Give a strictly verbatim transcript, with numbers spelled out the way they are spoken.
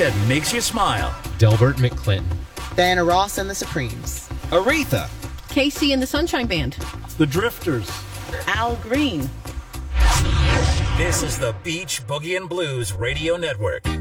that makes you smile. Delbert McClinton. Diana Ross and the Supremes. Aretha. Casey and the Sunshine Band. The Drifters. Al Green. This is the Beach Boogie and Blues Radio Network.